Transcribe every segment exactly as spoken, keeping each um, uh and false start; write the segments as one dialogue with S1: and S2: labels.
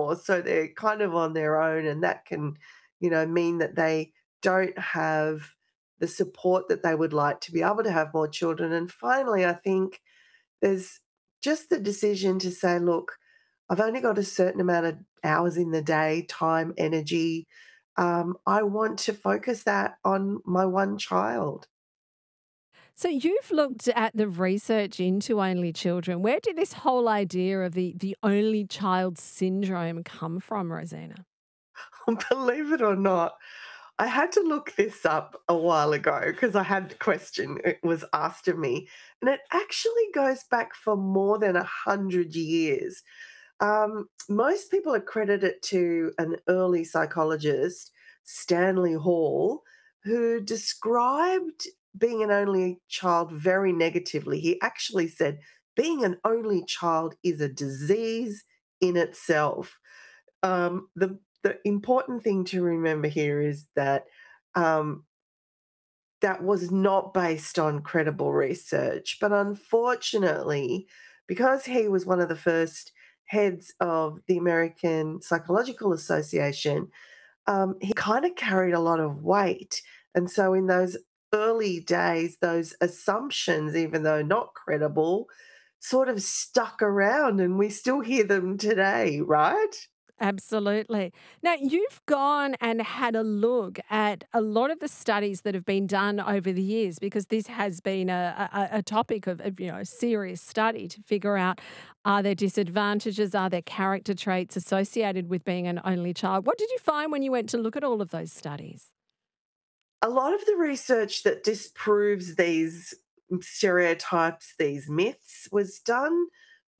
S1: anymore. So they're kind of on their own, and that can, you know, mean that they don't have the support that they would like to be able to have more children. And finally, I think there's just the decision to say, look, I've only got a certain amount of hours in the day, time, energy. Um, I want to focus that on my one child.
S2: So you've looked at the research into only children. Where did this whole idea of the the only child syndrome come from, Rosina?
S1: Believe it or not, I had to look this up a while ago because I had the question, it was asked of me, and it actually goes back for more than a hundred years. Um, most people accredit it to an early psychologist, Stanley Hall, who described being an only child very negatively. He actually said, being an only child is a disease in itself. Um, the the important thing to remember here is that um, that was not based on credible research. But unfortunately, because he was one of the first heads of the American Psychological Association, um, he kind of carried a lot of weight. And so, in those early days, those assumptions, even though not credible, sort of stuck around, and we still hear them today, right?
S2: Absolutely. Now, you've gone and had a look at a lot of the studies that have been done over the years because this has been a, a, a topic of, of, you know, serious study to figure out, are there disadvantages, are there character traits associated with being an only child? What did you find when you went to look at all of those studies?
S1: A lot of the research that disproves these stereotypes, these myths, was done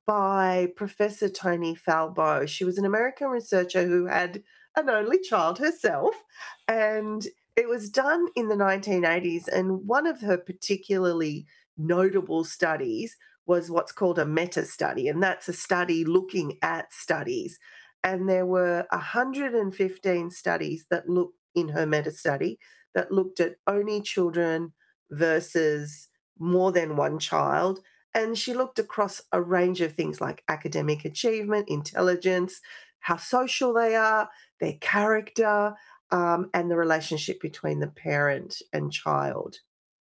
S1: by Professor Toni Falbo. She was an American researcher who had an only child herself, and it was done in the nineteen eighties. And one of her particularly notable studies was what's called a meta study, and that's a study looking at studies. And there were one hundred fifteen studies that looked in her meta study that looked at only children versus more than one child, and she looked across a range of things like academic achievement, intelligence, how social they are, their character, um, and the relationship between the parent and child.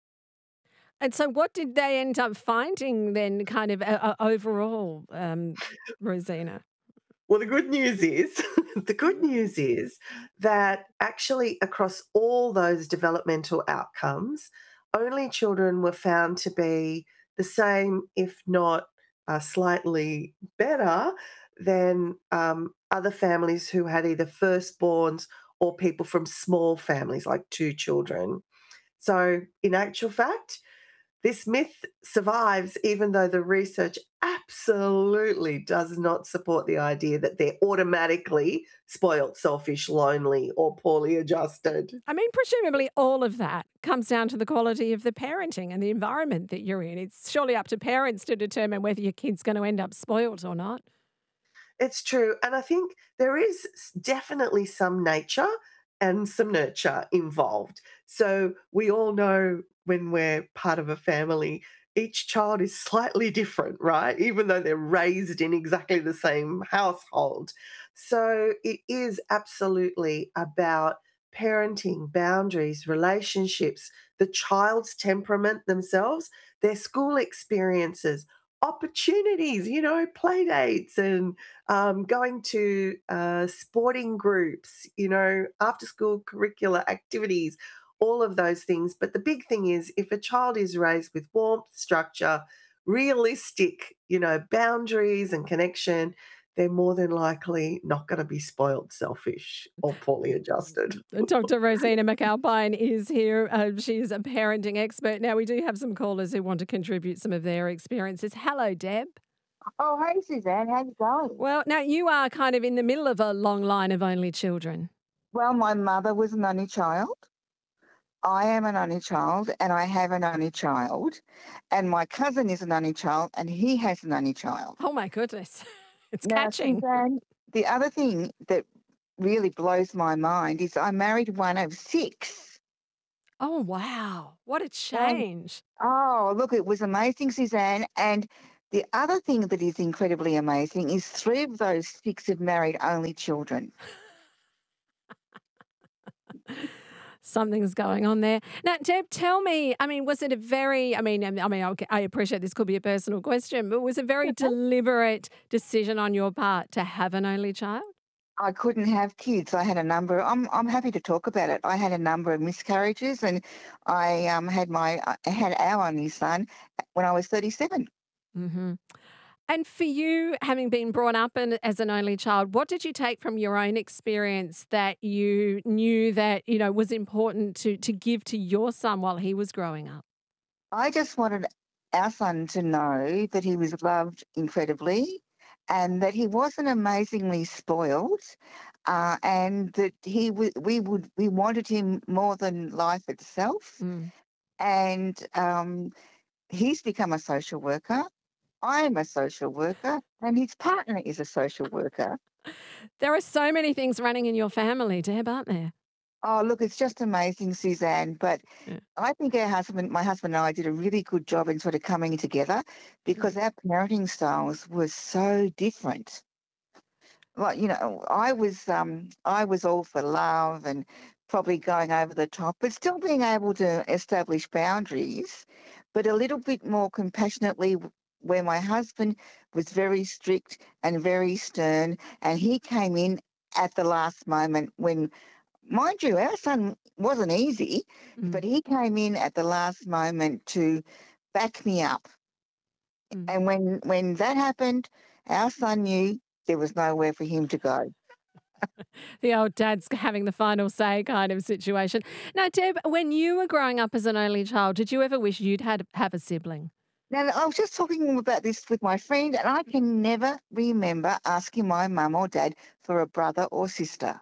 S2: And so, what did they end up finding then, kind of uh, uh, overall, um, Rosina?
S1: Well, the good news is the good news is that actually across all those developmental outcomes, only children were found to be the same, if not uh, slightly better than um, other families who had either firstborns or people from small families, like two children. So, in actual fact, this myth survives even though the research absolutely does not support the idea that they're automatically spoilt, selfish, lonely, or poorly adjusted.
S2: I mean, presumably all of that comes down to the quality of the parenting and the environment that you're in. It's surely up to parents to determine whether your kid's going to end up spoilt or not.
S1: It's true. And I think there is s- definitely some nature and some nurture involved. So we all know when we're part of a family, each child is slightly different, right? Even though they're raised in exactly the same household. So it is absolutely about parenting, boundaries, relationships, the child's temperament themselves, their school experiences, opportunities, you know, play dates and um, going to uh, sporting groups, you know, after school curricular activities, all of those things. But the big thing is if a child is raised with warmth, structure, realistic, you know, boundaries and connection, they're more than likely not going to be spoiled, selfish, or poorly adjusted.
S2: doctor Rosina McAlpine is here. Uh, she's a parenting expert. Now, we do have some callers who want to contribute some of their experiences. Hello, Deb.
S3: Oh, hey, Suzanne, how you going?
S2: Well, now you are kind of in the middle of a long line of only children.
S3: Well, my mother was an only child. I am an only child, and I have an only child. And my cousin is an only child, and he has an only child.
S2: Oh, my goodness. It's
S3: Now,
S2: catching.
S3: Suzanne, the other thing that really blows my mind is I married one of six.
S2: Oh, wow. What a
S3: And
S2: change.
S3: oh, look, it was amazing, Suzanne. And The other thing that is incredibly amazing is three of those six have married only children.
S2: Something's going on there. Now, Deb, tell me, I mean, was it a very, I mean, um, I mean, okay, I appreciate this could be a personal question, but was it a very deliberate decision on your part to have an only child?
S3: I couldn't have kids. I had a number. I'm I'm happy to talk about it. I had a number of miscarriages, and I um had my I had our only son when I was thirty-seven.
S2: Hmm. And for you, having been brought up in, as an only child, what did you take from your own experience that you knew that, you know, was important to to give to your son while he was growing up?
S3: I just wanted our son to know that he was loved incredibly, and that he wasn't amazingly spoiled, uh, and that he w- we would we wanted him more than life itself.
S2: Mm.
S3: And um, he's become a social worker. I'm a social worker, and his partner is a social worker.
S2: There are so many things running in your family, Deb, aren't there?
S3: Oh, look, it's just amazing, Suzanne. But
S2: Yeah.
S3: I think our husband, my husband and I did a really good job in sort of coming together
S2: Mm.
S3: because our parenting styles were so different. Like, you know, I was um I was all for love and probably going over the top, but still being able to establish boundaries, but a little bit more compassionately w- where my husband was very strict and very stern, and he came in at the last moment when, mind you, our son wasn't easy, but
S2: Mm.
S3: he came in at the last moment to back me up.
S2: Mm.
S3: And when when that happened, our son knew there was nowhere for him to go.
S2: The old dad's having the final say kind of situation. Now, Deb, when you were growing up as an only child, did you ever wish you'd had have a sibling?
S3: Now, I was just talking about this with my friend, and I can never remember asking my mum or dad for a brother or sister,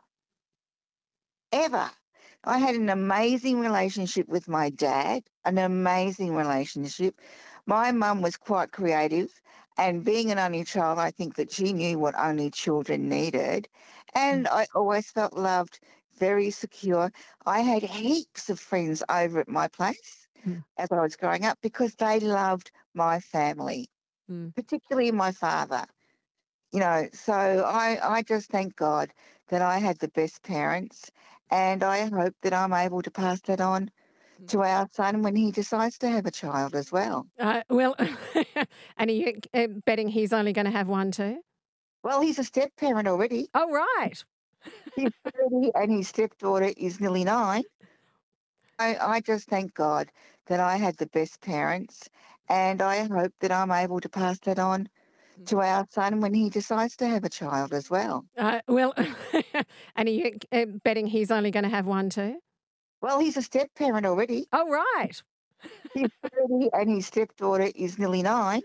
S3: ever. I had an amazing relationship with my dad, an amazing relationship. My mum was quite creative, and being an only child, I think that she knew what only children needed.
S2: Mm.
S3: And I always felt loved, very secure. I had heaps of friends over at my place
S2: Mm.
S3: as I was growing up because they loved my family,
S2: Mm.
S3: particularly my father. You know, so I, I just thank God that I had the best parents, and I hope that I'm able to pass that on
S2: Mm.
S3: to our son when he decides to have a child as well.
S2: Uh, well, and are you uh, betting he's only going to have one too?
S3: Well, he's a step parent already.
S2: Oh, right.
S3: He's thirty and his stepdaughter is nearly nine. I, I just thank God that I had the best parents, and I hope that I'm able to pass that on
S2: Mm.
S3: to our son when he decides to have a child as well.
S2: Uh, well, and are you uh, betting he's only going to have one too?
S3: Well, he's a step parent already.
S2: Oh, right.
S3: He's thirty and his stepdaughter is nearly nine.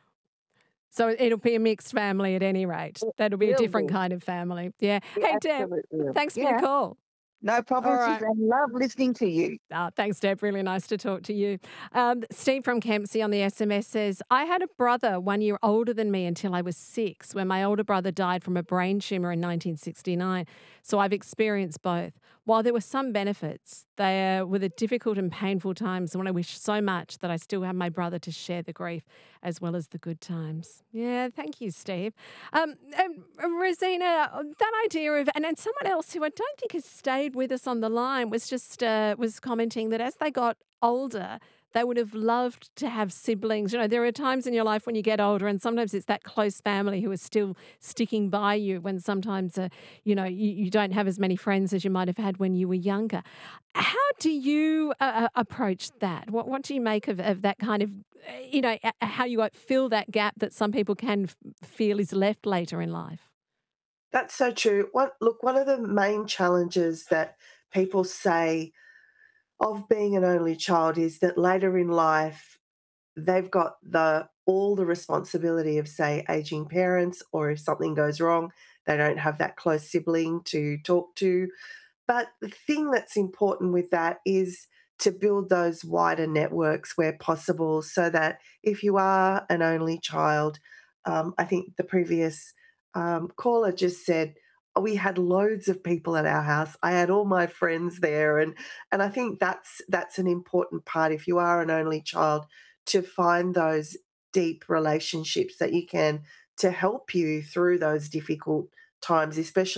S2: So it'll be a mixed family at any rate.
S3: It
S2: That'll be a
S3: will
S2: different
S3: be.
S2: kind of family. Yeah.
S3: It
S2: Hey, Deb,
S3: absolutely will.
S2: thanks for your
S3: Yeah,
S2: call.
S3: no
S2: All
S3: problem,
S2: right.
S3: Suzanne. Love listening to you.
S2: Ah, thanks, Deb. Really nice to talk to you. Um, Steve from Kempsey on the S M S says, I had a brother one year older than me until I was six, when my older brother died from a brain tumour in nineteen sixty-nine. So I've experienced both. While there were some benefits, there were the difficult and painful times when I wish so much that I still have my brother to share the grief as well as the good times. Yeah, thank you, Steve. Um, um, Rosina, that idea of, and then someone else who I don't think has stayed with us on the line was just uh, was commenting that as they got older, they would have loved to have siblings. You know, there are times in your life when you get older, and sometimes it's that close family who is still sticking by you when sometimes, uh, you know, you, you don't have as many friends as you might have had when you were younger. How do you uh, uh, approach that? What, what do you make of, of that kind of, uh, you know, uh, how you uh, fill that gap that some people can f- feel is left later in life?
S1: That's so true. One, look, one of the main challenges that people say of being an only child is that later in life they've got the all the responsibility of, say, aging parents, or if something goes wrong, they don't have that close sibling to talk to. But the thing that's important with that is to build those wider networks where possible, so that if you are an only child, um, I think the previous um, caller just said, "Oh, we had loads of people at our house. I had all my friends there," and and I think that's that's an important part if you are an only child, to find those. deep relationships that you can to help you through those difficult times, especially